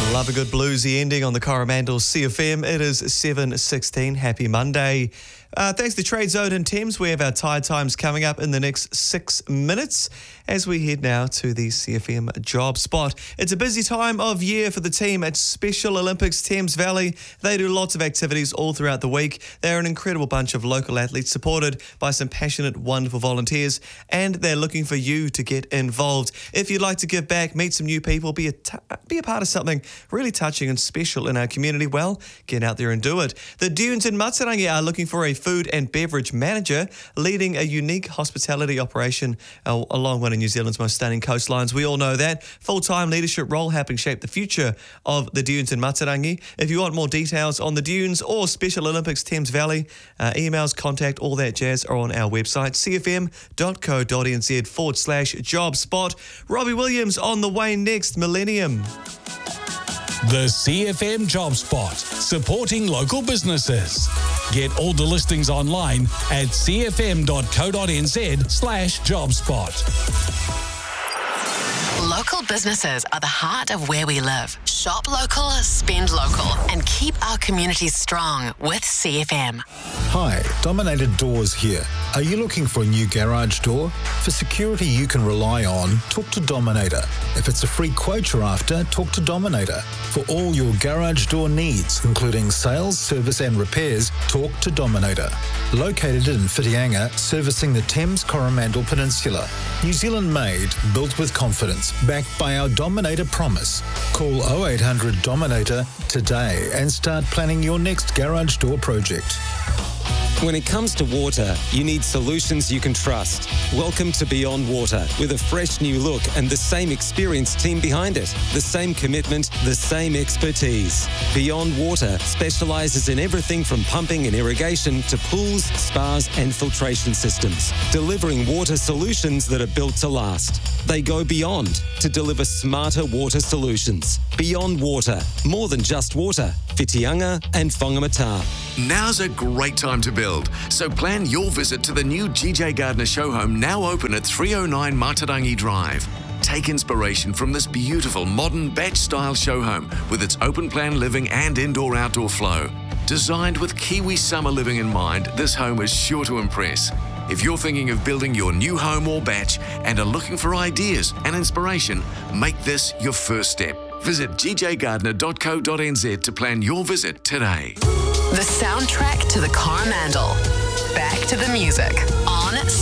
Love a good bluesy ending on the Coromandel CFM. It is 7:16. Happy Monday. Thanks to Trade Zone and Thames, we have our tide times coming up in the next 6 minutes as we head now to the CFM job spot. It's a busy time of year for the team at Special Olympics Thames Valley. They do lots of activities all throughout the week. They're an incredible bunch of local athletes supported by some passionate, wonderful volunteers, and they're looking for you to get involved. If you'd like to give back, meet some new people, be a part of something really touching and special in our community, well, get out there and do it. The Dunes in Matarangi are looking for a food and beverage manager leading a unique hospitality operation along one of New Zealand's most stunning coastlines. We all know that. Full-time leadership role helping shape the future of the Dunes in Matarangi. If you want more details on the Dunes or Special Olympics Thames Valley, emails, contact, all that jazz are on our website, cfm.co.nz/job spot. Robbie Williams on the way next, Millennium. The CFM Job Spot, supporting local businesses. Get all the listings online at cfm.co.nz/jobspot. Local businesses are the heart of where we live. Shop local, spend local, and keep our communities strong with CFM. Hi, Dominator Doors here. Are you looking for a new garage door? For security you can rely on, talk to Dominator. If it's a free quote you're after, talk to Dominator. For all your garage door needs, including sales, service and repairs, talk to Dominator. Located in Whitianga, servicing the Thames Coromandel Peninsula. New Zealand made, built with confidence, backed by our Dominator promise. Call 0800 Dominator today and start planning your next garage door project. When it comes to water, you need solutions you can trust. Welcome to Beyond Water, with a fresh new look and the same experienced team behind it. The same commitment, the same expertise. Beyond Water specialises in everything from pumping and irrigation to pools, spas and filtration systems, delivering water solutions that are built to last. They go beyond to deliver smarter water solutions. Beyond Water, more than just water. Whitianga and Whangamata. Now's a great time to build, so plan your visit to the new GJ Gardner show home, now open at 309 Matarangi Drive. Take inspiration from this beautiful modern batch-style show home with its open-plan living and indoor-outdoor flow. Designed with Kiwi summer living in mind, this home is sure to impress. If you're thinking of building your new home or batch and are looking for ideas and inspiration, make this your first step. Visit gjgardner.co.nz to plan your visit today. The soundtrack to the Coromandel. Back to the music on